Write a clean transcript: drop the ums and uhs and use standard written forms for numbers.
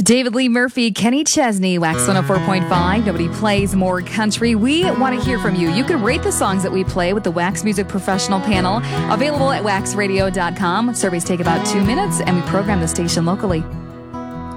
David Lee Murphy, Kenny Chesney, Wax 104.5. Nobody plays more country. We want to hear from you. You can rate the songs that we play with the Wax Music Professional Panel, available at waxradio.com. Surveys take about 2 minutes, and we program the station locally.